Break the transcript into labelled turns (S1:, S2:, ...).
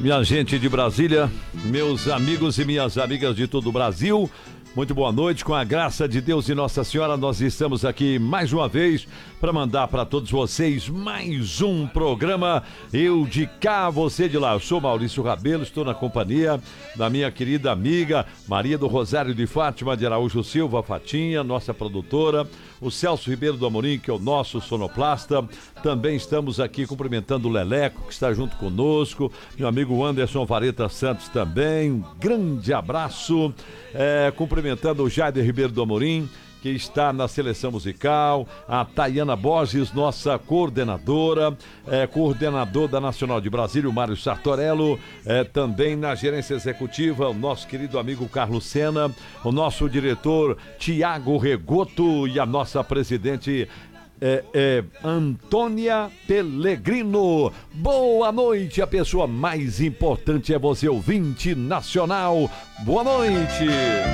S1: Minha gente de Brasília, meus amigos e minhas amigas de todo o Brasil, muito boa noite. Com a graça de Deus e Nossa Senhora, nós estamos aqui mais uma vez para mandar para todos vocês mais um programa Eu de Cá, Você de Lá. Eu sou Maurício Rabelo, estou na companhia da minha querida amiga Maria do Rosário de Fátima de Araújo Silva, Fatinha, nossa produtora, o Celso Ribeiro do Amorim, que é o nosso sonoplasta. Também estamos aqui cumprimentando o Leleco, que está junto conosco, meu amigo Anderson Vareta Santos também, um grande abraço, cumprimentando o Jader Ribeiro do Amorim, que está na seleção musical, a Tayana Borges, nossa coordenadora, coordenador da Nacional de Brasília, o Mário Sartorello, também na gerência executiva, o nosso querido amigo Carlos Sena, o nosso diretor Tiago Regoto e a nossa presidente Antônia Pellegrino. Boa noite, a pessoa mais importante é você, ouvinte nacional. Boa noite.